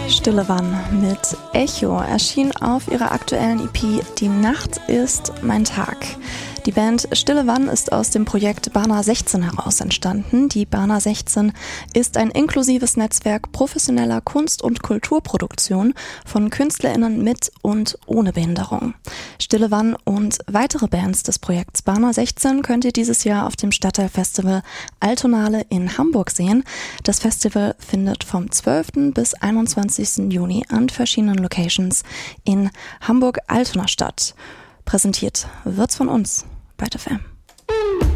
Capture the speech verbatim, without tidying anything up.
Stille Wann mit Echo erschien auf ihrer aktuellen E P Die Nacht ist mein Tag. Die Band Stille Wann ist aus dem Projekt Bana sechzehn heraus entstanden. Die Bana sechzehn ist ein inklusives Netzwerk professioneller Kunst- und Kulturproduktion von KünstlerInnen mit und ohne Behinderung. Stille Wann und weitere Bands des Projekts Bana sechzehn könnt ihr dieses Jahr auf dem Stadtteilfestival Altonale in Hamburg sehen. Das Festival findet vom zwölften bis einundzwanzigsten Juni an verschiedenen Locations in Hamburg-Altona statt. Präsentiert wird's von uns bei T F M.